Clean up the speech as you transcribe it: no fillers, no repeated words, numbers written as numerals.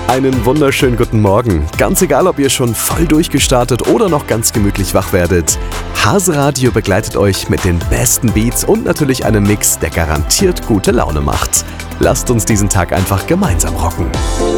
Einen wunderschönen guten Morgen. Ganz egal, ob ihr schon voll durchgestartet oder noch ganz gemütlich wach werdet. Hase-Radio begleitet euch mit den besten Beats und natürlich einem Mix, der garantiert gute Laune macht. Lasst uns diesen Tag einfach gemeinsam rocken.